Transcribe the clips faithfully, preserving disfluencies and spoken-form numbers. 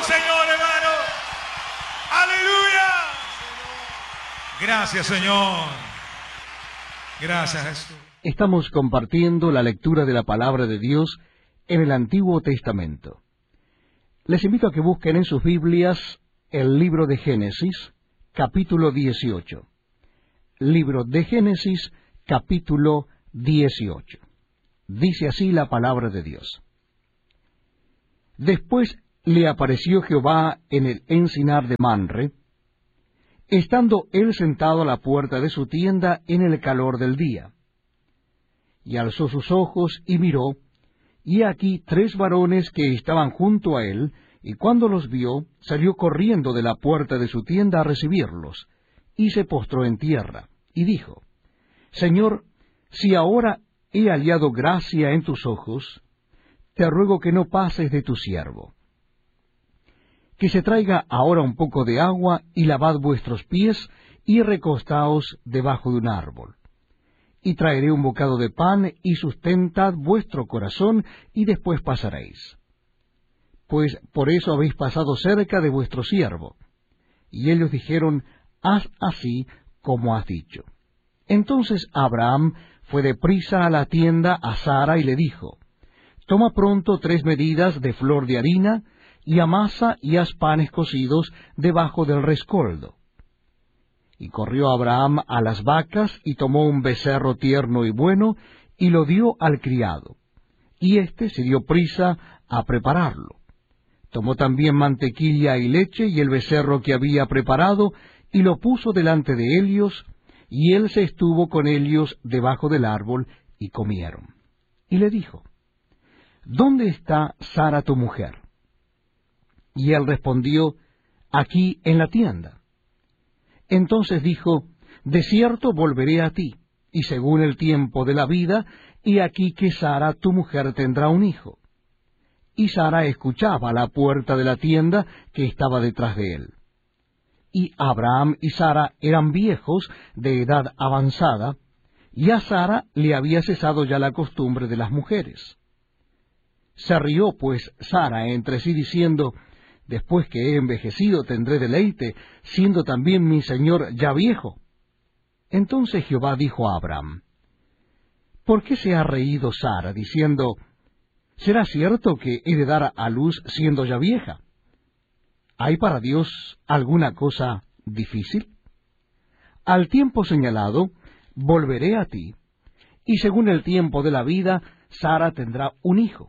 al Señor, hermano. Aleluya. Gracias, Señor. Gracias, Jesús. Estamos compartiendo la lectura de la palabra de Dios en el Antiguo Testamento. Les invito a que busquen en sus Biblias el libro de Génesis, capítulo dieciocho. Libro de Génesis, capítulo dieciocho. Dice así la palabra de Dios. Después le apareció Jehová en el encinar de Manre, estando él sentado a la puerta de su tienda en el calor del día. Y alzó sus ojos y miró, y aquí tres varones que estaban junto a él, y cuando los vio, salió corriendo de la puerta de su tienda a recibirlos, y se postró en tierra, y dijo, Señor, si ahora he hallado gracia en tus ojos, te ruego que no pases de tu siervo. Que se traiga ahora un poco de agua, y lavad vuestros pies, y recostaos debajo de un árbol. Y traeré un bocado de pan, y sustentad vuestro corazón, y después pasaréis. Pues por eso habéis pasado cerca de vuestro siervo. Y ellos dijeron, haz así como has dicho. Entonces Abraham fue deprisa a la tienda a Sara y le dijo, Toma pronto tres medidas de flor de harina, y amasa y haz panes cocidos debajo del rescoldo. Y corrió Abraham a las vacas, y tomó un becerro tierno y bueno, y lo dio al criado. Y éste se dio prisa a prepararlo. Tomó también mantequilla y leche, y el becerro que había preparado, y lo puso delante de ellos, y él se estuvo con ellos debajo del árbol, y comieron. Y le dijo, ¿Dónde está Sara tu mujer? Y él respondió, aquí en la tienda. Entonces dijo, de cierto volveré a ti, y según el tiempo de la vida, y aquí que Sara tu mujer tendrá un hijo. Y Sara escuchaba a la puerta de la tienda que estaba detrás de él. Y Abraham y Sara eran viejos, de edad avanzada, y a Sara le había cesado ya la costumbre de las mujeres. Se rió pues Sara entre sí diciendo, después que he envejecido tendré deleite, siendo también mi señor ya viejo. Entonces Jehová dijo a Abraham, ¿por qué se ha reído Sara, diciendo, ¿será cierto que he de dar a luz siendo ya vieja? ¿Hay para Dios alguna cosa difícil? Al tiempo señalado, volveré a ti, y según el tiempo de la vida, Sara tendrá un hijo.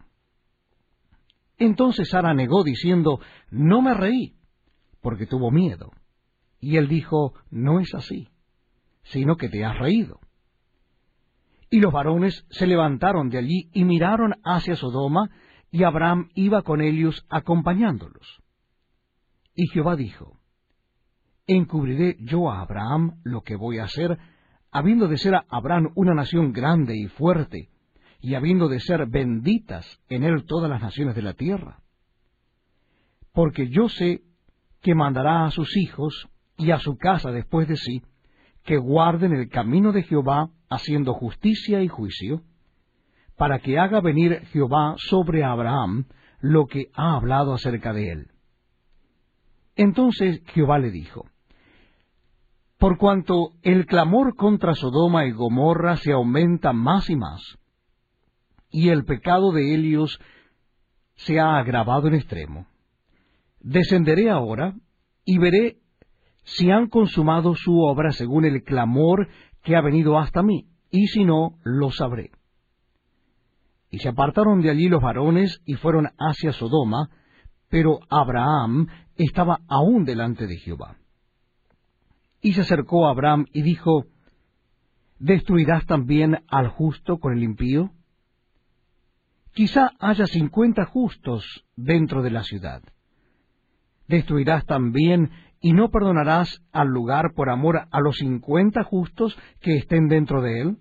Entonces Sara negó, diciendo, no me reí, porque tuvo miedo. Y él dijo, no es así, sino que te has reído. Y los varones se levantaron de allí y miraron hacia Sodoma, y Abraham iba con ellos acompañándolos. Y Jehová dijo, ¿encubriré yo a Abraham lo que voy a hacer, habiendo de ser a Abraham una nación grande y fuerte, y habiendo de ser benditas en él todas las naciones de la tierra? Porque yo sé que mandará a sus hijos y a su casa después de sí, que guarden el camino de Jehová, haciendo justicia y juicio, para que haga venir Jehová sobre Abraham lo que ha hablado acerca de él. Entonces Jehová le dijo, por cuanto el clamor contra Sodoma y Gomorra se aumenta más y más, y el pecado de ellos se ha agravado en extremo, descenderé ahora y veré si han consumado su obra según el clamor que ha venido hasta mí, y si no, lo sabré. Y se apartaron de allí los varones y fueron hacia Sodoma, pero Abraham estaba aún delante de Jehová. Y se acercó a Abraham y dijo, ¿destruirás también al justo con el impío? Quizá haya cincuenta justos dentro de la ciudad. ¿Destruirás también y no perdonarás al lugar por amor a los cincuenta justos que estén dentro de él?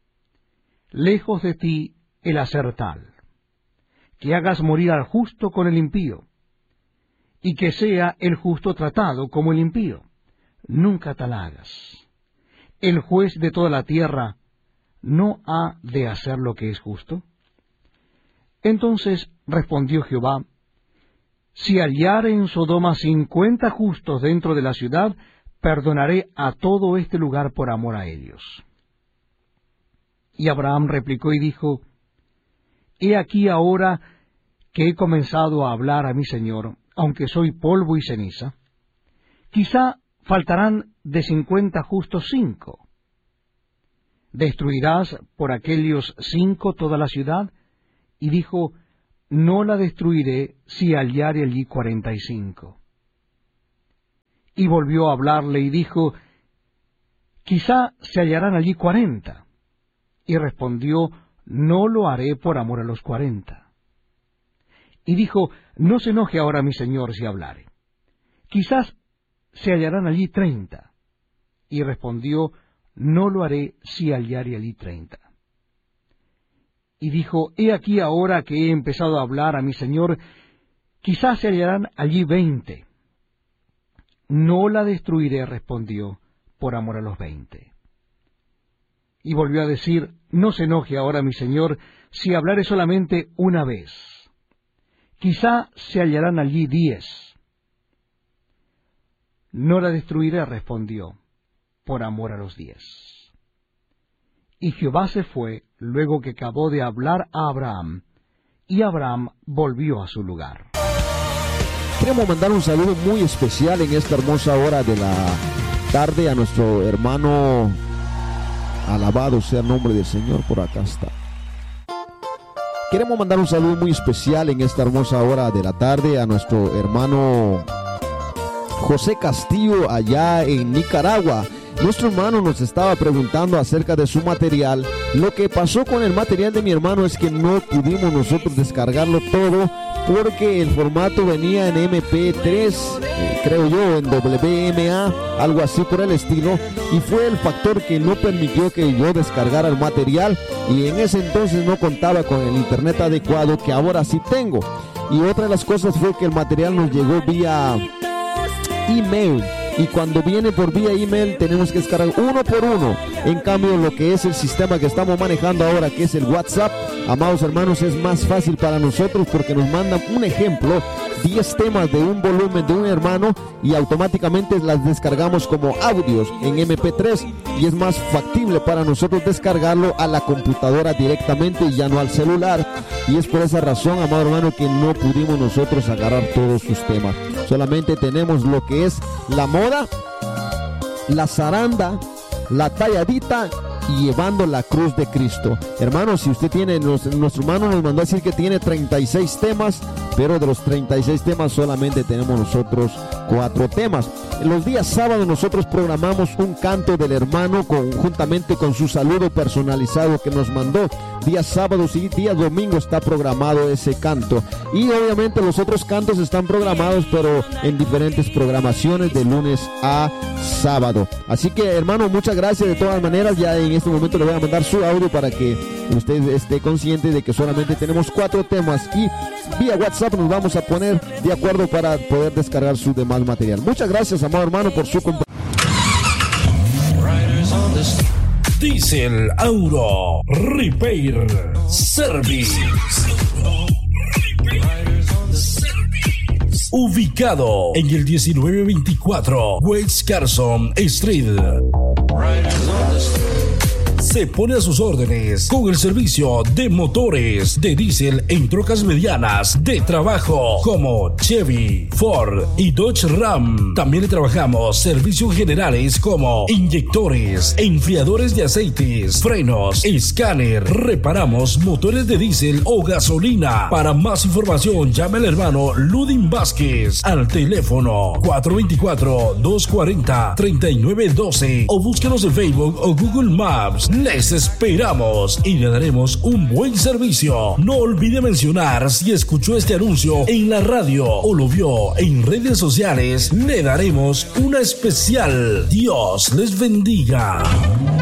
Lejos de ti el hacer tal, que hagas morir al justo con el impío, y que sea el justo tratado como el impío. Nunca tal hagas. El juez de toda la tierra ¿no ha de hacer lo que es justo? Entonces respondió Jehová, si hallare en Sodoma cincuenta justos dentro de la ciudad, perdonaré a todo este lugar por amor a ellos. Y Abraham replicó y dijo, He aquí ahora que he comenzado a hablar a mi Señor, aunque soy polvo y ceniza, quizá faltarán de cincuenta justos cinco. ¿Destruirás por aquellos cinco toda la ciudad? Y dijo, No la destruiré si hallare allí cuarenta y cinco. Y volvió a hablarle y dijo, Quizá se hallarán allí cuarenta. Y respondió, No lo haré por amor a los cuarenta. Y dijo, No se enoje ahora mi señor si hablare. Quizás se hallarán allí treinta. Y respondió, No lo haré si hallare allí treinta. Y dijo, He aquí ahora que he empezado a hablar a mi señor, quizás se hallarán allí veinte. No la destruiré, respondió, por amor a los veinte. Y volvió a decir, No se enoje ahora mi señor si hablare solamente una vez. Quizá se hallarán allí diez. No la destruiré, respondió, por amor a los diez. Y Jehová se fue luego que acabó de hablar a Abraham, y Abraham volvió a su lugar. Queremos mandar un saludo muy especial en esta hermosa hora de la tarde a nuestro hermano, alabado sea el nombre del Señor, por acá está. Queremos mandar un saludo muy especial en esta hermosa hora de la tarde a nuestro hermano José Castillo allá en Nicaragua. Nuestro hermano nos estaba preguntando acerca de su material. Lo que pasó con el material de mi hermano es que no pudimos nosotros descargarlo todo porque el formato venía en eme pe tres, eh, creo yo, en doble u eme a, algo así por el estilo, y fue el factor que no permitió que yo descargara el material, y en ese entonces no contaba con el internet adecuado que ahora sí tengo. Y otra de las cosas fue que el material nos llegó vía email, y cuando viene por vía email tenemos que descargar uno por uno. En cambio, lo que es el sistema que estamos manejando ahora, que es el WhatsApp, amados hermanos, es más fácil para nosotros porque nos mandan un ejemplo, diez temas de un volumen de un hermano, y automáticamente las descargamos como audios en eme pe tres, y es más factible para nosotros descargarlo a la computadora directamente y ya no al celular. Y es por esa razón, amado hermano, que no pudimos nosotros agarrar todos sus temas. Solamente tenemos lo que es la moda, la zaranda, la talladita y llevando la cruz de Cristo. Hermanos, si usted tiene, nuestro, nuestro hermano nos mandó a decir que tiene treinta y seis temas, pero de los treinta y seis temas solamente tenemos nosotros cuatro temas. Los días sábados nosotros programamos un canto del hermano conjuntamente con su saludo personalizado que nos mandó. Días sábados y días domingos está programado ese canto. Y obviamente los otros cantos están programados, pero en diferentes programaciones de lunes a sábado. Así que, hermano, muchas gracias de todas maneras. Ya en este momento le voy a mandar su audio para que usted esté consciente de que solamente tenemos cuatro temas, y vía WhatsApp nos vamos a poner de acuerdo para poder descargar su demás material. Muchas gracias, amado hermano, por su compañía. Diesel Auto Repair Service, ubicado en el diecinueve veinticuatro West Carson Street. Se pone a sus órdenes con el servicio de motores de diésel en trocas medianas de trabajo como Chevy, Ford y Dodge Ram. También le trabajamos servicios generales como inyectores, enfriadores de aceites, frenos, escáner. Reparamos motores de diésel o gasolina. Para más información llame al hermano Ludin Vázquez al teléfono cuatro dos cuatro, dos cuatro cero, tres nueve uno dos o búsquenos en Facebook o Google Maps. Les esperamos y le daremos un buen servicio. No olvide mencionar si escuchó este anuncio en la radio o lo vio en redes sociales. Le daremos una especial. Dios les bendiga.